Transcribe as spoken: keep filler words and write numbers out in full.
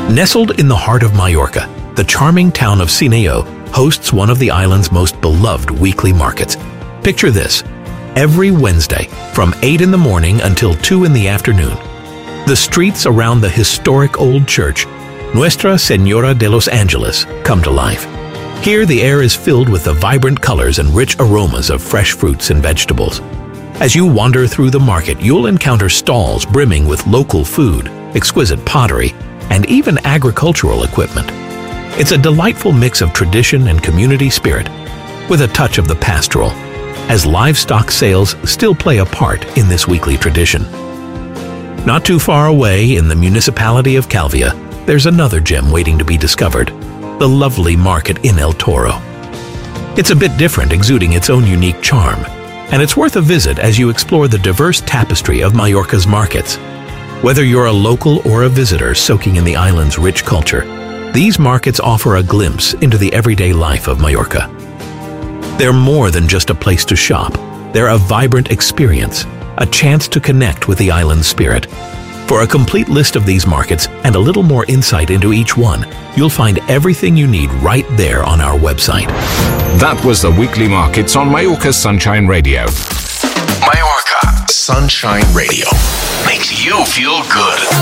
Nestled in the heart of Mallorca, the charming town of Sineo hosts one of the island's most beloved weekly markets. Picture this: every Wednesday from eight in the morning until two in the afternoon, the streets around the historic old church, Nuestra Señora de los Angeles, come to life. Here the air is filled with the vibrant colors and rich aromas of fresh fruits and vegetables. As you wander through the market, you'll encounter stalls brimming with local food, exquisite pottery, and even agricultural equipment. It's a delightful mix of tradition and community spirit, with a touch of the pastoral, as livestock sales still play a part in this weekly tradition. Not too far away in the municipality of Calvia, there's another gem waiting to be discovered, the lovely market in El Toro. It's a bit different, exuding its own unique charm, and it's worth a visit as you explore the diverse tapestry of Mallorca's markets. Whether you're a local or a visitor soaking in the island's rich culture, these markets offer a glimpse into the everyday life of Mallorca. They're more than just a place to shop. They're a vibrant experience, a chance to connect with the island's spirit. For a complete list of these markets and a little more insight into each one, you'll find everything you need right there on our website. That was the Weekly Markets on Mallorca Sunshine Radio. Mallorca Sunshine Radio makes you feel good.